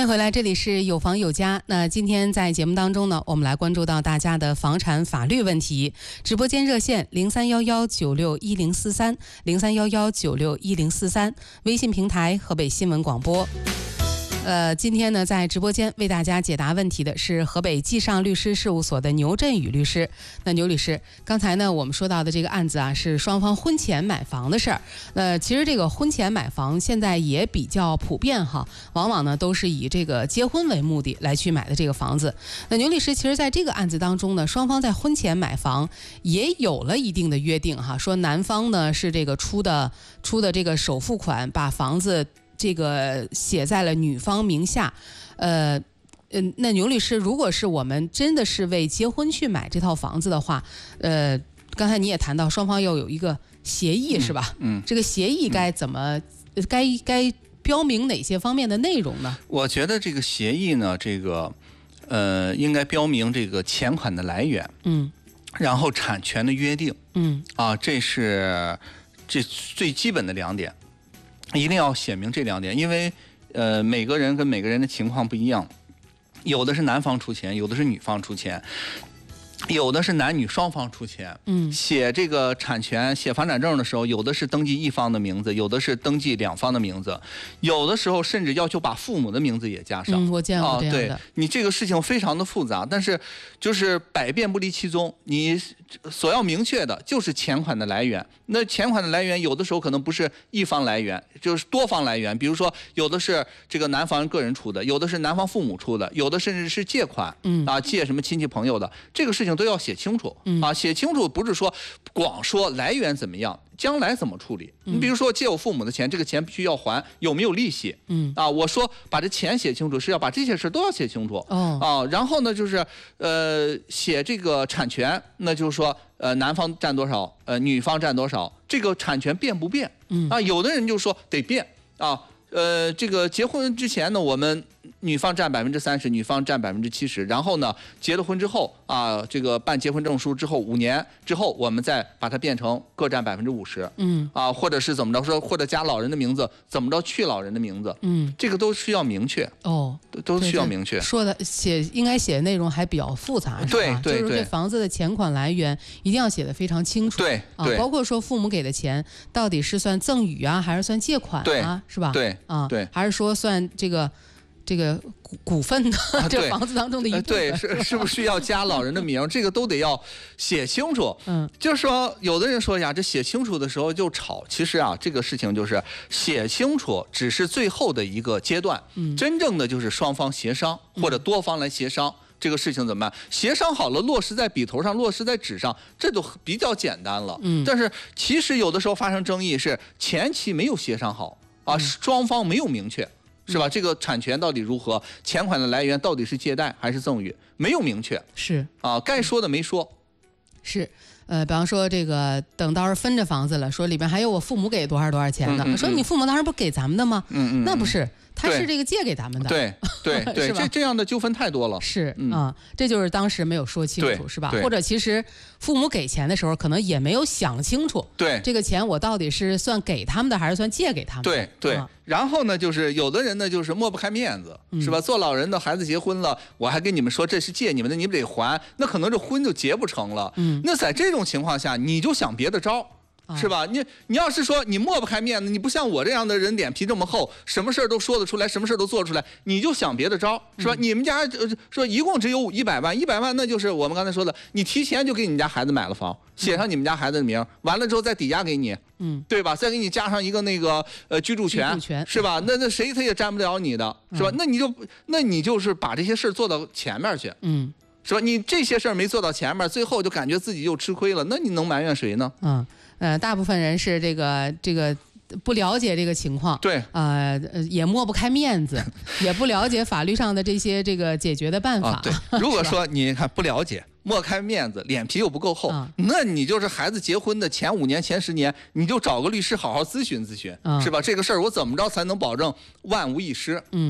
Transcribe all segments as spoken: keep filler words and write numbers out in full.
迎回来，这里是有房有家。那今天在节目当中呢，我们来关注到大家的房产法律问题。直播间热线零三幺幺九六一零四三零三幺幺九六一零四三，微信平台河北新闻广播。呃，今天呢，在直播间为大家解答问题的是河北纪尚律师事务所的牛振宇律师。那牛律师，刚才呢，我们说到的这个案子啊，是双方婚前买房的事儿。呃，其实这个婚前买房现在也比较普遍哈，往往呢都是以这个结婚为目的来去买的这个房子。那牛律师，其实在这个案子当中呢，双方在婚前买房也有了一定的约定哈，说男方呢是这个出的出的这个首付款，把房子这个写在了女方名下，呃，嗯，那牛律师，如果是我们真的是为结婚去买这套房子的话，呃，刚才你也谈到双方要有一个协议，是吧？ 嗯， 这个协议该怎么，嗯、该该标明哪些方面的内容呢？ 我觉得这个协议呢，这个呃，应该标明这个钱款的来源，嗯，然后产权的约定，嗯，啊，这是这最基本的两点。一定要写明这两点，因为呃每个人跟每个人的情况不一样，有的是男方出钱，有的是女方出钱，有的是男女双方出钱。嗯，写这个产权、写房产证的时候，有的是登记一方的名字，有的是登记两方的名字，有的时候甚至要求把父母的名字也加上。 嗯，我见过这样的。 哦、对，你这个事情非常的复杂，但是就是百变不离其宗，你所要明确的就是钱款的来源。那钱款的来源有的时候可能不是一方来源，就是多方来源。比如说有的是这个男方个人出的，有的是男方父母出的，有的甚至是借款，嗯啊借什么亲戚朋友的，这个事情都要写清楚，嗯啊写清楚，不是说光说来源怎么样，将来怎么处理。你比如说借我父母的钱，这个钱必须要还，有没有利息？嗯啊，我说把这钱写清楚，是要把这些事都要写清楚。哦啊，然后呢就是呃写这个产权，那就是说呃男方占多少，呃女方占多少，这个产权变不变？嗯啊，有的人就说得变啊，呃这个结婚之前呢，我们女方占百分之三十，女方占百分之七十，然后呢，结了婚之后啊，这个办结婚证书之后，五年之后，我们再把它变成各占百分之五十，嗯，啊，或者是怎么着说，或者加老人的名字，怎么着去老人的名字，嗯，这个都需要明确，哦，都都需要明确。 说的写应该写的内容还比较复杂，是吧？ 对对对， 就是这房子的钱款来源一定要写得非常清楚， 对对， 啊，包括说父母给的钱到底是算赠与啊，还是算借款啊，是吧？ 对啊， 对， 还是说算这个。这个股股份的、啊、这房子当中的一部分， 对，是是不是需要加老人的名？这个都得要写清楚。嗯，就是说，有的人说呀，这写清楚的时候就吵。其实啊，这个事情就是写清楚，只是最后的一个阶段。嗯，真正的就是双方协商或者多方来协商。嗯，这个事情怎么办？协商好了，落实在笔头上，落实在纸上，这都比较简单了。嗯，但是其实有的时候发生争议是前期没有协商好啊，双方没有明确。是吧？这个产权到底如何？钱款的来源到底是借贷还是赠与？没有明确。 是啊，该说的没说。 是，呃，比方说这个，等到时候分着房子了，说里边还有我父母给多少多少钱呢？嗯嗯嗯说你父母当时不给咱们的吗？嗯嗯，那不是。他是这个借给咱们的， 对对对，这这样的纠纷太多了。 是啊、嗯呃，这就是当时没有说清楚，是吧？或者其实父母给钱的时候，可能也没有想清楚， 对这个钱我到底是算给他们的，还是算借给他们的？ 对对。嗯、然后呢，就是有的人呢，就是抹不开面子，嗯、是吧？做老人的孩子结婚了，我还跟你们说这是借你们的，你们得还，那可能这婚就结不成了。嗯，那在这种情况下，你就想别的招。是吧？你你要是说你抹不开面子，你不像我这样的人脸皮这么厚，什么事儿都说得出来，什么事儿都做出来，你就想别的招，是吧？嗯、你们家说一共只有一百万，一百万那就是我们刚才说的，你提前就给你们家孩子买了房，写上你们家孩子的名，完了之后再抵押给你，嗯，对吧？再给你加上一个那个呃居住权， 居住权是吧？那那谁他也占不了你的，是吧？嗯、那你就那你就是把这些事儿做到前面去，嗯。是吧？你这些事儿没做到前面，最后就感觉自己又吃亏了，那你能埋怨谁呢？ 嗯，呃，大部分人是这个这个不了解这个情况， 对， 呃，也抹不开面子，也不了解法律上的这些这个解决的办法。 啊、对，如果说你看不了解，抹开面子，脸皮又不够厚，嗯、那你就是孩子结婚的前五年、前十年，你就找个律师好好咨询咨询，嗯、是吧？这个事儿我怎么着才能保证万无一失？嗯。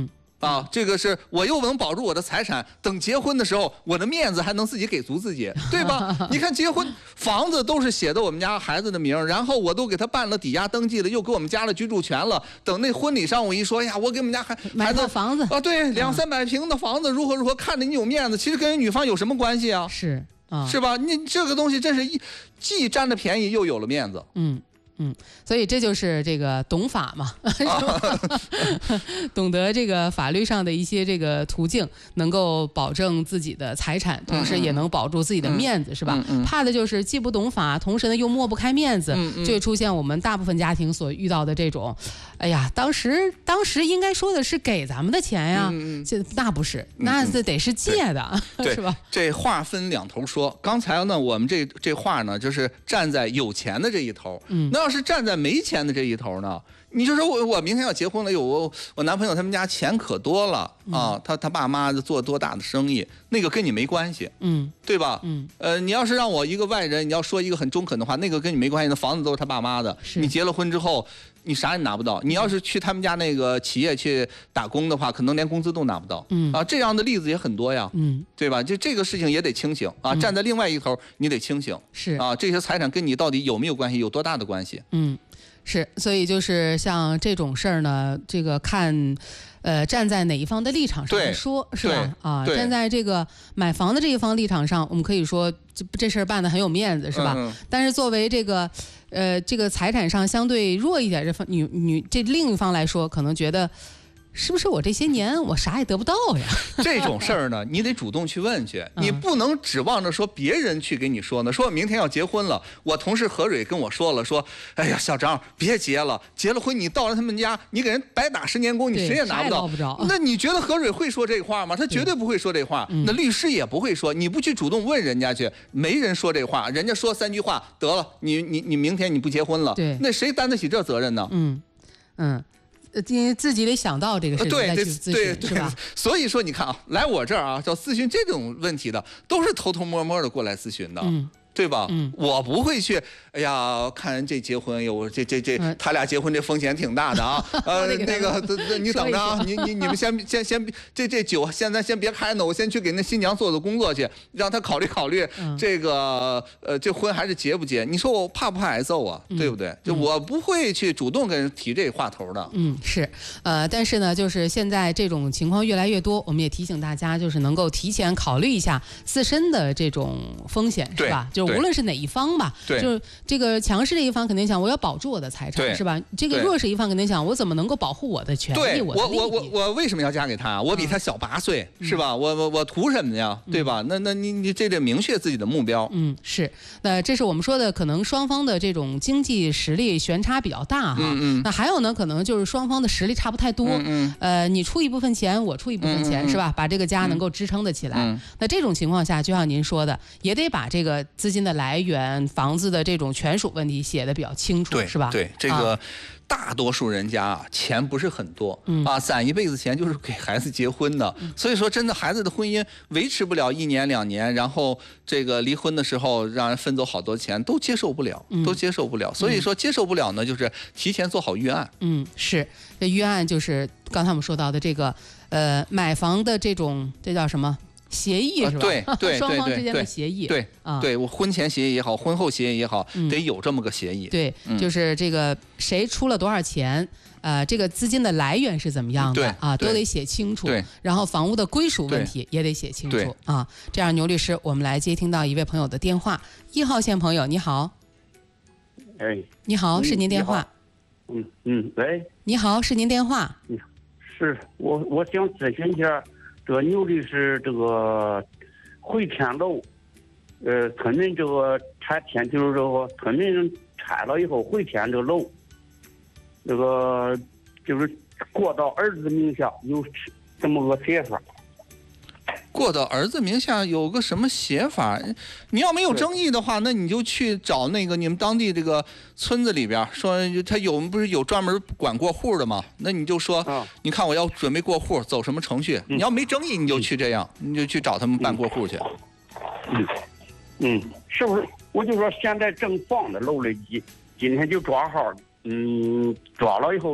啊，这个是我又能保住我的财产，等结婚的时候，我的面子还能自己给足自己，对吧？你看结婚房子都是写的我们家孩子的名，然后我都给他办了抵押登记了，又给我们加了居住权了。等那婚礼上我一说，哎呀，我给我们家孩孩子房子啊，对，两三百平的房子如何如何，看着你有面子，其实跟人女方有什么关系啊？ 是啊， 是吧？你这个东西真是一既占了便宜又有了面子。 嗯。嗯，所以这就是这个懂法嘛，是吧？懂得这个法律上的一些这个途径，能够保证自己的财产，同时也能保住自己的面子，是吧？怕的就是既不懂法，同时呢又抹不开面子，就会出现我们大部分家庭所遇到的这种，哎呀，当时当时应该说的是给咱们的钱呀，这那不是，那这得是借的，是吧？ 这话分两头说。刚才呢，我们这这话呢，就是站在有钱的这一头，嗯，那要是站在没钱的这一头呢，你就说我我明天要结婚了，有我我男朋友他们家钱可多了啊，他他爸妈做多大的生意，那个跟你没关系，嗯，对吧？嗯，呃，你要是让我一个外人，你要说一个很中肯的话，那个跟你没关系，那房子都是他爸妈的，你结了婚之后，你啥也拿不到。你要是去他们家那个企业去打工的话，可能连工资都拿不到。嗯啊，这样的例子也很多呀。嗯，对吧？就这个事情也得清醒啊，站在另外一头你得清醒。 是啊，这些财产跟你到底有没有关系，有多大的关系？ 嗯。是，所以就是像这种事儿呢，这个看，呃，站在哪一方的立场上来说，是吧？啊，站在这个买房的这一方立场上，我们可以说这这事儿办得很有面子，是吧？嗯、但是作为这个，呃，这个财产上相对弱一点这方女女这另一方来说，可能觉得。是不是我这些年我啥也得不到呀？ 这种事儿呢，你得主动去问去，你不能指望着说别人去给你说呢。说明天要结婚了，我同事何蕊跟我说了，说，哎呀，小张别结了，结了婚你到了他们家，你给人白打十年工，你谁也拿不到。 不着那你觉得何蕊会说这话吗？他绝对不会说这话。那律师也不会说，你不去主动问人家去，没人说这话，人家说三句话得了，你你你明天你不结婚了， 对， 那谁担得起这责任呢？ 嗯嗯。因为自己得想到这个事情再去咨询，是吧？ 所以说你看啊，来我这儿啊，叫咨询这种问题的，都是偷偷摸摸的过来咨询的。嗯。对吧？嗯，我不会去。哎呀，看人这结婚，哟，这这这，他俩结婚这风险挺大的啊。呃，那个，你等着啊，你你你们先先先，这这酒现在先别开呢，我先去给那新娘做做工作去，让她考虑考虑这个呃，这婚还是结不结？你说我怕不怕挨揍啊？对不对？就我不会去主动跟人提这话头的。 嗯，是，呃，但是呢，就是现在这种情况越来越多，我们也提醒大家，就是能够提前考虑一下自身的这种风险，是吧？就无论是哪一方吧，就是这个强势的一方肯定想我要保住我的财产，是吧？这个弱势一方肯定想我怎么能够保护我的权益，我的利益。 我我我我为什么要嫁给他？我比他小八岁，嗯、是吧？我我我图什么呀？对吧？那那你你这得明确自己的目标。 嗯，是。那这是我们说的，可能双方的这种经济实力悬差比较大哈。嗯嗯。那还有呢，可能就是双方的实力差不太多。嗯嗯。呃，你出一部分钱，我出一部分钱，嗯嗯是吧？把这个家能够支撑得起来。嗯。那这种情况下，就像您说的，也得把这个资金的来源、房子的这种权属问题写得比较清楚，是吧？ 对，这个大多数人家啊，钱不是很多，嗯、啊，攒一辈子钱就是给孩子结婚的。嗯、所以说，真的孩子的婚姻维持不了一年两年，然后这个离婚的时候让人分走好多钱，都接受不了，嗯、都接受不了。所以说，接受不了呢，就是提前做好预案。 嗯，是，这预案就是刚才我们说到的这个呃，买房的这种，这叫什么？协议是吧？ 对对双方之间的协议。 对啊，对我婚前协议也好，婚后协议也好，得有这么个协议。 对，就是这个谁出了多少钱，呃，这个资金的来源是怎么样的啊，都得写清楚。 对， 然后房屋的归属问题也得写清楚啊。这样，牛律师，我们来接听到一位朋友的电话，一号线朋友，你好。 哎， 你好，是您电话。 嗯嗯，喂。 你好，是您电话。 嗯，是我我想咨询一下。这个牛律师，这个汇天楼，呃，村民这个拆迁就是这个村民拆了以后汇天这个楼，这个就是过到儿子名下有这么个写法。 过到儿子名下有个什么写法？你要没有争议的话，那你就去找那个你们当地这个村子里边，说他有不是有专门管过户的吗？那你就说，啊、你看我要准备过户，走什么程序？嗯、你要没争议，你就去这样，嗯、你就去找他们办过户去。 嗯，嗯，是不是？我就说现在正放的楼里，今今天就抓号，嗯，抓了以后。